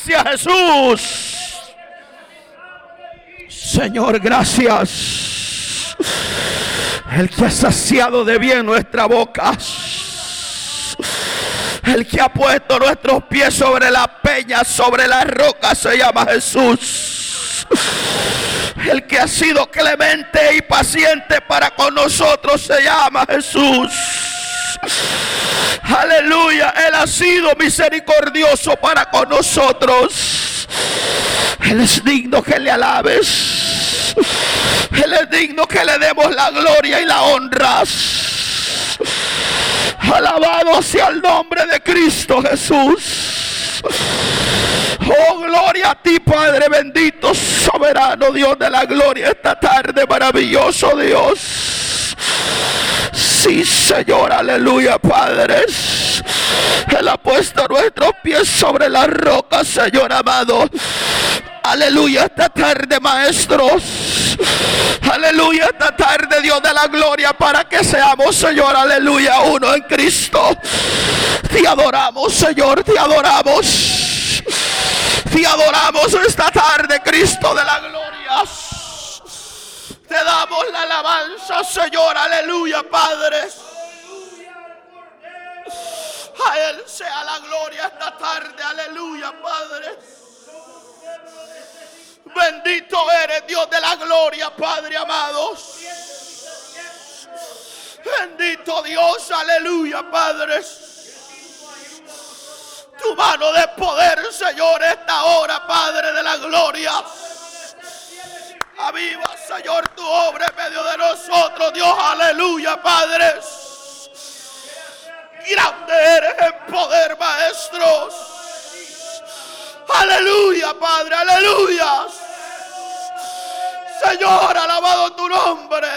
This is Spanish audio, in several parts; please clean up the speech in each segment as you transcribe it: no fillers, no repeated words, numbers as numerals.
Gracias, Jesús. Señor, gracias. El que ha saciado de bien nuestra boca. El que ha puesto nuestros pies sobre la peña, sobre la roca, se llama Jesús. El que ha sido clemente y paciente para con nosotros se llama Jesús. Aleluya. Él ha sido misericordioso para con nosotros. Él es digno que le alabes. Él es digno que le demos la gloria y la honra. Alabado sea el nombre de Cristo Jesús. Oh, gloria a ti, Padre bendito, soberano Dios de la gloria, esta tarde, maravilloso Dios. Sí, Señor, aleluya, Padre. Él ha puesto nuestros pies sobre la roca, Señor amado. Aleluya, esta tarde, maestros. Aleluya, esta tarde, Dios de la gloria, para que seamos, Señor, aleluya, uno en Cristo. Te adoramos, Señor, te adoramos. Te adoramos esta tarde, Cristo de la gloria. Te damos la alabanza, Señor, aleluya, Padre. A Él sea la gloria esta tarde, aleluya, Padre. Bendito eres, Dios de la gloria, Padre amado. Bendito Dios, aleluya, Padre. Tu mano de poder, Señor, esta hora, Padre de la gloria. Aviva, Señor, tu obra en medio de nosotros, Dios, aleluya, Padre. Grande eres en poder, maestros. Aleluya, Padre, aleluya. Señor, alabado tu nombre.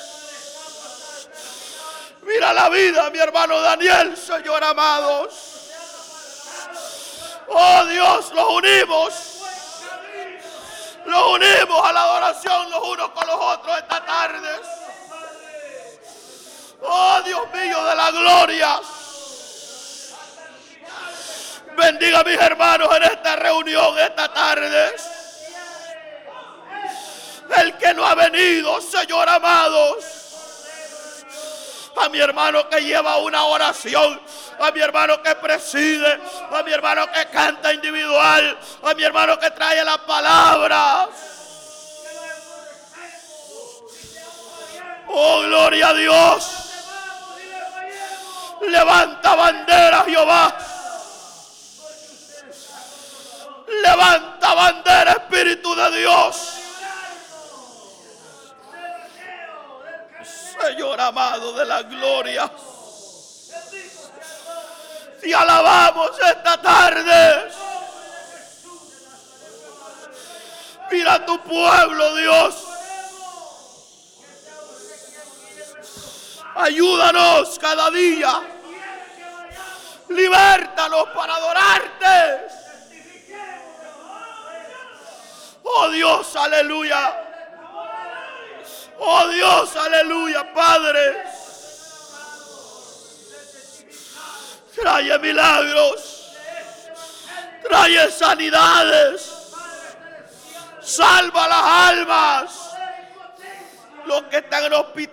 Mira la vida, mi hermano Daniel, Señor amado. Oh Dios, los unimos. Los unimos a la adoración los unos con los otros esta tarde. Oh Dios mío de la gloria. Bendiga a mis hermanos en esta reunión esta tarde. El que no ha venido, Señor amados. A mi hermano que lleva una oración, a mi hermano que preside, a mi hermano que canta individual, a mi hermano que trae la palabra. Oh, gloria a Dios. Levanta bandera, Jehová. Levanta bandera, Espíritu de Dios. Señor amado de la gloria, te alabamos esta tarde. Mira a tu pueblo, Dios. Ayúdanos cada día. Libértanos para adorarte. Oh Dios, aleluya. Oh Dios, aleluya, Padre. Trae milagros. Trae sanidades. Salva las almas. Los que están en hospitales.